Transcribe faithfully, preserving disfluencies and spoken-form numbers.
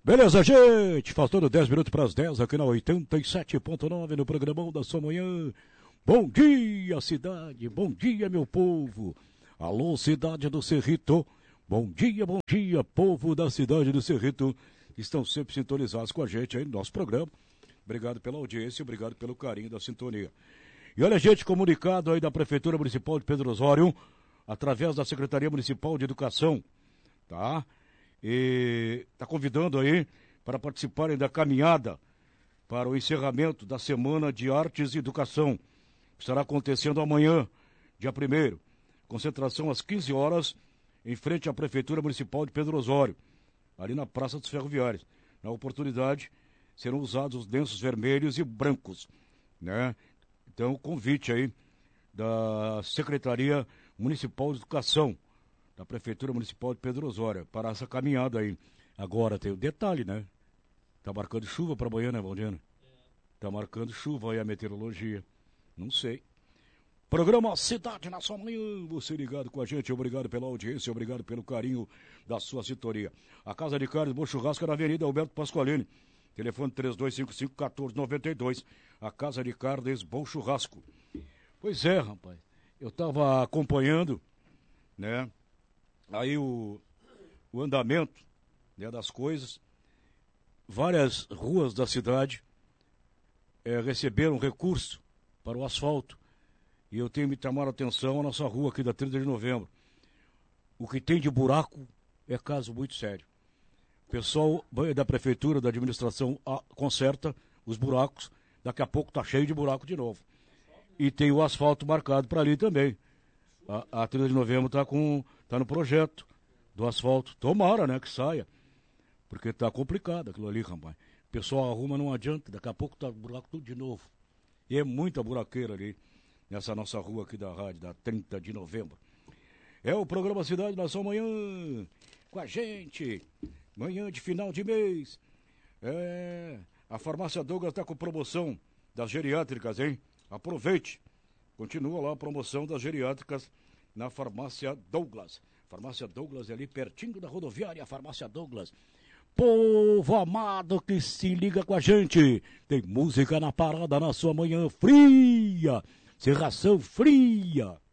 Beleza, gente? Faltando dez minutos para as dez aqui na oitenta e sete ponto nove no programão da sua manhã. Bom dia, cidade. Bom dia, meu povo. Alô, cidade do Cerrito. Bom dia, bom dia, povo da cidade do Cerrito. Estão sempre sintonizados com a gente aí no nosso programa. Obrigado pela audiência, obrigado pelo carinho da sintonia. E olha, gente, comunicado aí da Prefeitura Municipal de Pedro Osório, através da Secretaria Municipal de Educação, tá? E está convidando aí para participarem da caminhada para o encerramento da Semana de Artes e Educação, que estará acontecendo amanhã, dia primeiro. Concentração às quinze horas, em frente à Prefeitura Municipal de Pedro Osório, ali na Praça dos Ferroviários. Na oportunidade, serão usados os lenços vermelhos e brancos, né? Então, o convite aí da Secretaria Municipal de Educação, da Prefeitura Municipal de Pedro Osório, para essa caminhada aí. Agora tem o detalhe, né? Tá marcando chuva para amanhã, né, Valdiano? Tá marcando chuva aí a meteorologia. Não sei. Programa Cidade na sua manhã, você ligado com a gente, obrigado pela audiência, obrigado pelo carinho da sua sintonia. A Casa de Carnes Bom Churrasco na Avenida Alberto Pasqualini, telefone três dois cinco cinco, um quatro nove dois, a Casa de Carnes Bom Churrasco. Pois é, rapaz, eu estava acompanhando, né, aí o, o andamento, né, das coisas. Várias ruas da cidade é, receberam recurso para o asfalto. E eu tenho me chamado a atenção a nossa rua aqui da trinta de novembro. O que tem de buraco é caso muito sério. O pessoal da prefeitura, da administração, a, conserta os buracos. Daqui a pouco tá cheio de buraco de novo. E tem o asfalto marcado para ali também. A, a trinta de novembro tá, com, tá no projeto do asfalto. Tomara, né, que saia. Porque tá complicado aquilo ali, rapaz. O pessoal arruma, não adianta. Daqui a pouco tá buraco tudo de novo. E é muita buraqueira ali, nessa nossa rua aqui da rádio, da trinta de novembro. É o programa Cidade na sua manhã, com a gente, manhã de final de mês. É, a Farmácia Douglas está com promoção das geriátricas, hein? Aproveite, continua lá a promoção das geriátricas na Farmácia Douglas. Farmácia Douglas é ali pertinho da rodoviária, a Farmácia Douglas. Povo amado que se liga com a gente, tem música na parada na sua manhã fria. Serração fria.